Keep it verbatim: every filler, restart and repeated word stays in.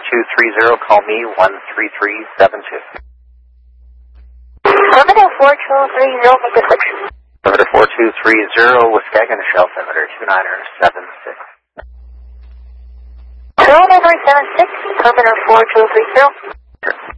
two three zero, call me one three three seven two. Perimeter four two three zero, make a switch. Perimeter four two three zero, Wisconsin, Shell, perimeter two niner seven six. two niner seven six, perimeter four two three zero.